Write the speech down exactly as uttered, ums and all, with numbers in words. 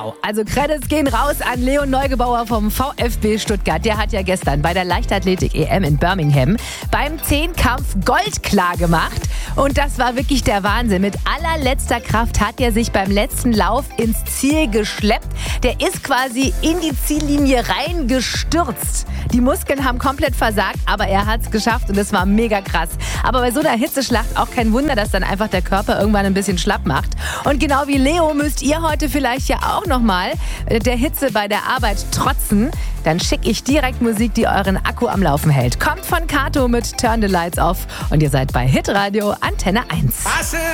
Also Credits gehen raus an Leon Neugebauer vom VfB Stuttgart. Der hat ja gestern bei der Leichtathletik-E M in Birmingham beim Zehnkampf Gold klar gemacht. Und das war wirklich der Wahnsinn. Mit allerletzter Kraft hat er sich beim letzten Lauf ins Ziel geschleppt. Der ist quasi in die Ziellinie reingestürzt. Die Muskeln haben komplett versagt, aber er hat es geschafft und es war mega krass. Aber bei so einer Hitzeschlacht auch kein Wunder, dass dann einfach der Körper irgendwann ein bisschen schlapp macht. Und genau wie Leo müsst ihr heute vielleicht ja auch nochmal der Hitze bei der Arbeit trotzen. Dann schicke ich direkt Musik, die euren Akku am Laufen hält. Kommt von Kato mit Turn the Lights Off und ihr seid bei Hitradio Antenne eins.